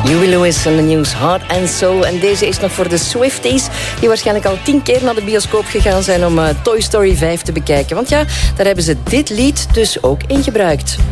Huey Lewis en de News Heart and Soul. En deze is nog voor de Swifties, die waarschijnlijk al 10 keer naar de bioscoop gegaan zijn om Toy Story 5 te bekijken. Want ja, daar hebben ze dit lied dus ook in gebruikt.